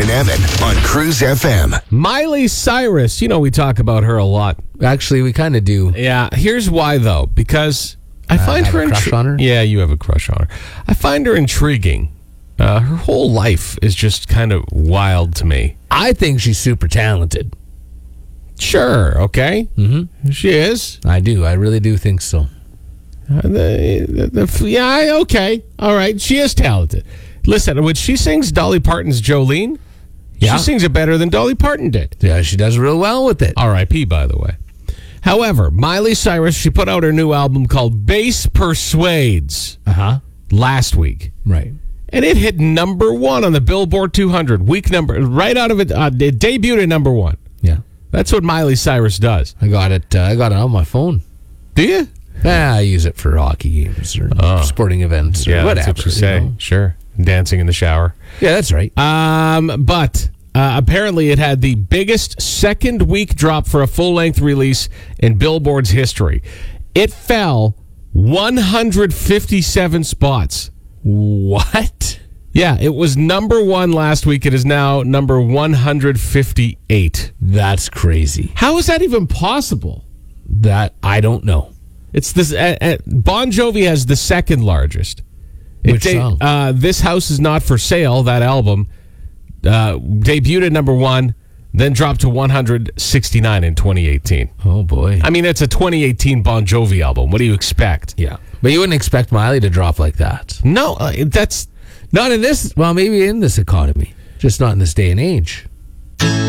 and Evan on Cruise FM. Miley Cyrus, we talk about her a lot. Actually, we kind of do. Yeah, here's why, though. Because I find have her... a crush on her? Yeah, you have a crush on her. I find her intriguing. Her whole life is just kind of wild to me. I think she's super talented. Sure, okay. Mm-hmm. She is. I do. I really do think so. Yeah, okay. All right. She is talented. Listen, when she sings Dolly Parton's Jolene, Yeah. she sings it better than Dolly Parton did. Yeah, she does real well with it. R.I.P., by the way. However, Miley Cyrus, she put out her new album called Bass Persuades last week. Right. And it hit number 1 on the Billboard 200. Week number, right out of it, it debuted at number 1. Yeah. That's what Miley Cyrus does. I got it on my phone. Do you? Yeah, I use it for hockey games or sporting events or whatever. That's what you say. Sure. Dancing in the shower. Yeah, that's right. But apparently it had the biggest second week drop for a full-length release in Billboard's history. It fell 157 spots. What? Yeah, it was number 1 last week. It is now number 158. That's crazy. How is that even possible? That I don't know. It's this. Bon Jovi has the second largest. Which song? This House Is Not For Sale, that album, debuted at number 1, then dropped to 169 in 2018. Oh, boy. I mean, it's a 2018 Bon Jovi album. What do you expect? Yeah. But you wouldn't expect Miley to drop like that. No, that's... Not in this, well, maybe in this economy. Just not in this day and age.